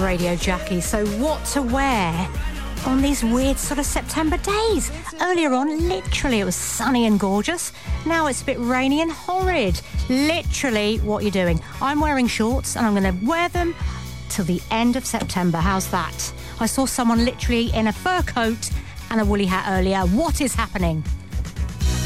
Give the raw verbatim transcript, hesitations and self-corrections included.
Radio Jackie. So what to wear on these weird sort of September days? Earlier on, literally, it was sunny and gorgeous. Now it's a bit rainy and horrid. Literally, what you're doing. I'm wearing shorts and I'm going to wear them till the end of September. How's that? I saw someone literally in a fur coat and a woolly hat earlier. What is happening?